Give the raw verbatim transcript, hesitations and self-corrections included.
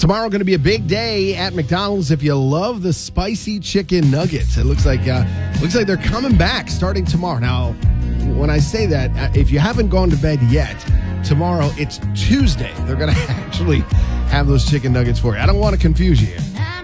Tomorrow going to be a big day at McDonald's if you love the spicy chicken nuggets. It looks like uh, looks like they're coming back starting tomorrow. Now, when I say that, uh, if you haven't gone to bed yet, tomorrow it's Tuesday. They're going to actually have those chicken nuggets for you. I don't want to confuse you here.